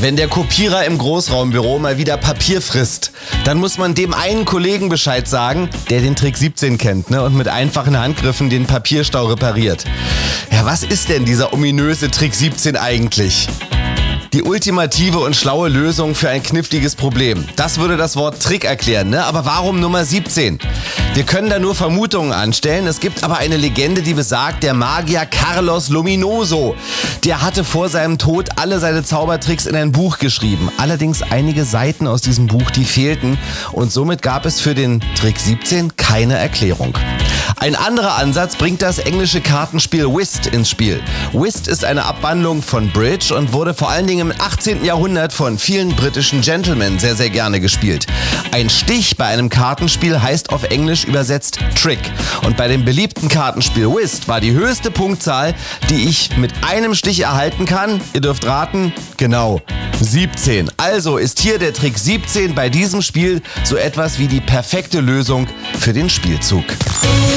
Wenn der Kopierer im Großraumbüro mal wieder Papier frisst, dann muss man dem einen Kollegen Bescheid sagen, der den Trick 17 kennt, ne, und mit einfachen Handgriffen den Papierstau repariert. Ja, was ist denn dieser ominöse Trick 17 eigentlich? Die ultimative und schlaue Lösung für ein kniffliges Problem. Das würde das Wort Trick erklären, ne? Aber warum Nummer 17? Wir können da nur Vermutungen anstellen. Es gibt aber eine Legende, die besagt, der Magier Carlos Luminoso, der hatte vor seinem Tod alle seine Zaubertricks in ein Buch geschrieben. Allerdings einige Seiten aus diesem Buch, die fehlten. Und somit gab es für den Trick 17 keine Erklärung. Ein anderer Ansatz bringt das englische Kartenspiel Whist ins Spiel. Whist ist eine Abwandlung von Bridge und wurde vor allen Dingen im 18. Jahrhundert von vielen britischen Gentlemen sehr, sehr gerne gespielt. Ein Stich bei einem Kartenspiel heißt auf Englisch übersetzt Trick. Und bei dem beliebten Kartenspiel Whist war die höchste Punktzahl, die ich mit einem Stich erhalten kann, ihr dürft raten, genau, 17. Also ist hier der Trick 17 bei diesem Spiel so etwas wie die perfekte Lösung für den Spielzug.